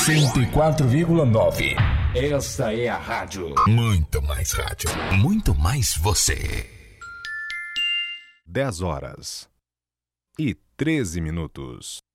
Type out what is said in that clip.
104,9. Esta é a rádio. Muito mais rádio. Muito mais você. 10 horas e 13 minutos.